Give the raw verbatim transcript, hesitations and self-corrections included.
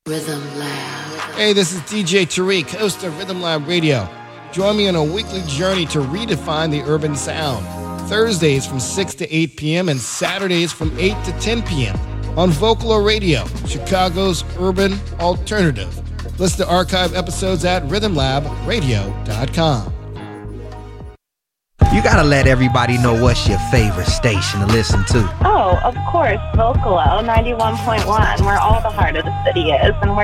Rhythm Lab. Hey, this is D J Tariq, host of Rhythm Lab Radio. Join me on a weekly journey to redefine the urban sound. Thursdays from six to eight p.m. and Saturdays from eight to ten p.m. on Vocalo Radio, Chicago's urban alternative. Listen to archive episodes at rhythm lab radio dot com. You gotta let everybody know what's your favorite station to listen to. Oh, of course, Vocalo ninety-one point one, where all the heart of the city is, and where